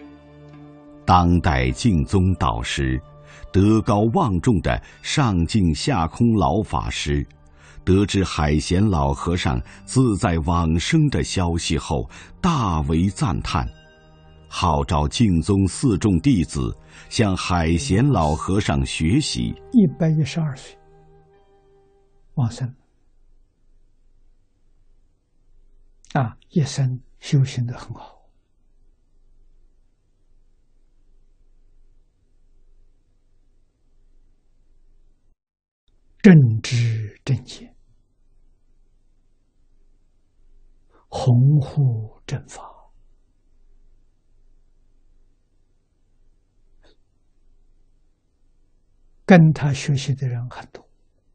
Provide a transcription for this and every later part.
当代净宗导师、德高望重的上净下空老法师，得知海贤老和尚自在往生的消息后，大为赞叹，号召净宗四众弟子向海贤老和尚学习。 112岁往生一生修行得很好。正知正见，弘护正法，跟他学习的人很多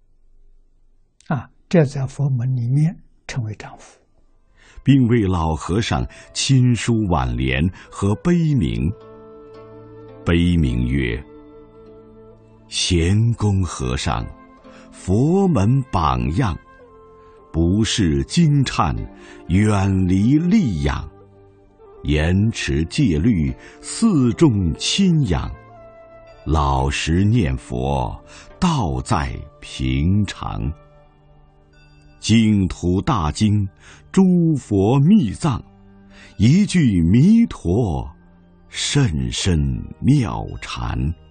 这在佛门里面称为丈夫， 并为老和尚亲书挽联和碑铭。碑铭曰：贤公和尚，佛门榜样，不是惊颤，远离戾养，严持戒律，四众亲仰，老实念佛，道在平常。净土大经，诸佛密藏，一句弥陀，甚深妙禅。